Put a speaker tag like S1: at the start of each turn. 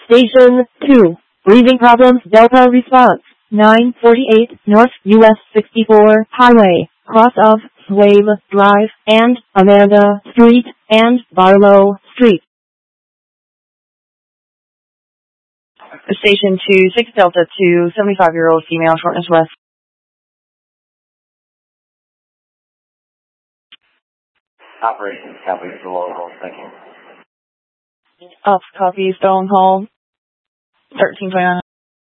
S1: Station 2. Breathing problems Delta response. 948 North US 64 Highway. Cross of Slave Drive and Amanda Street and Barlow Street.
S2: Station 2, 6 Delta 2, 75-year-old female, shortness west.
S3: Operation, copy, below hold, thank you.
S2: Up, copy, Stone Hall, 1329.